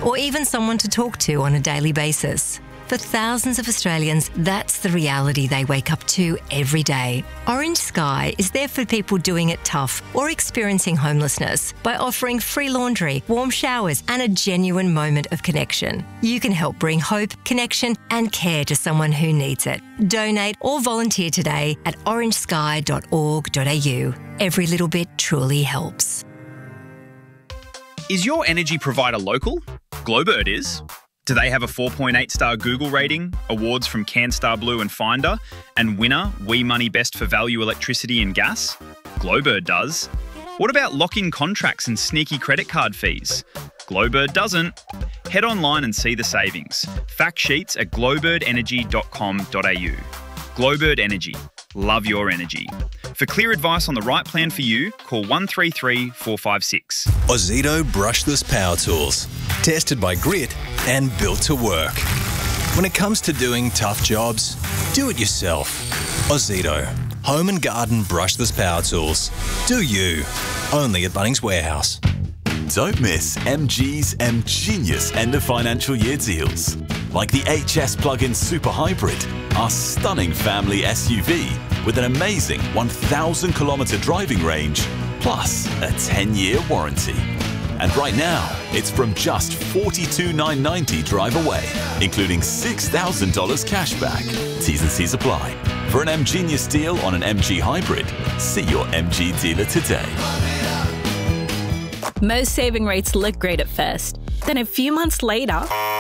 or even someone to talk to on a daily basis. For thousands of Australians, that's the reality they wake up to every day. Orange Sky is there for people doing it tough or experiencing homelessness by offering free laundry, warm showers, and a genuine moment of connection. You can help bring hope, connection, and care to someone who needs it. Donate or volunteer today at orangesky.org.au. Every little bit truly helps. Is your energy provider local? Glowbird is. Do they have a 4.8-star Google rating, awards from CanStar Blue and Finder, and winner We Money Best for Value Electricity and Gas? Glowbird does. What about lock-in contracts and sneaky credit card fees? Glowbird doesn't. Head online and see the savings. Fact sheets at glowbirdenergy.com.au. Glowbird Energy. Love your energy. For clear advice on the right plan for you, call 133 456. Ozito brushless power tools. Tested by Grit and built to work. When it comes to doing tough jobs, do it yourself. Ozito. Home and garden brushless power tools. Do you. Only at Bunnings Warehouse. Don't miss MG's M-Genius end of financial year deals. Like the HS Plug-in Super Hybrid, our stunning family SUV with an amazing 1,000 kilometre driving range, plus a 10-year warranty. And right now, it's from just $42,990 drive away, including $6,000 cash back. T's and C's apply. For an M-Genius deal on an MG Hybrid, see your MG dealer today. Most saving rates look great at first. Then a few months later,